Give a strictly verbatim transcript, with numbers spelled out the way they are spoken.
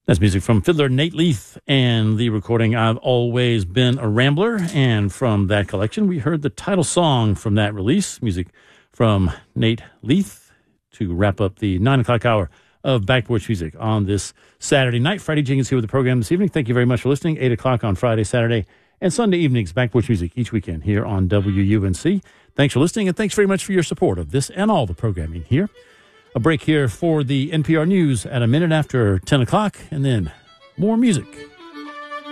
That's music from fiddler Nate Leith and the recording I've Always Been a Rambler. And from that collection, we heard the title song from that release, music from Nate Leith, to wrap up the nine o'clock hour of Back Porch Music on this Saturday night. Friday Jenkins here with the program this evening. Thank you very much for listening. eight o'clock on Friday, Saturday, and Sunday evenings, Back Porch Music each weekend here on W U N C. Thanks for listening, and thanks very much for your support of this and all the programming here. A break here for the N P R News at a minute after ten o'clock, and then more music.